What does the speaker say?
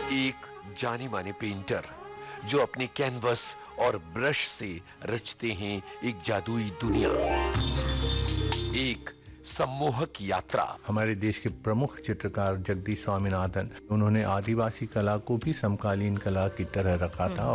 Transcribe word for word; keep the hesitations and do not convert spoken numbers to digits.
एक जाने माने पेंटर जो अपने कैनवस और ब्रश से रचते हैं एक जादुई दुनिया, एक सम्मोहक यात्रा। हमारे देश के प्रमुख चित्रकार जगदीश स्वामीनाथन, उन्होंने आदिवासी कला को भी समकालीन कला की तरह रखा था।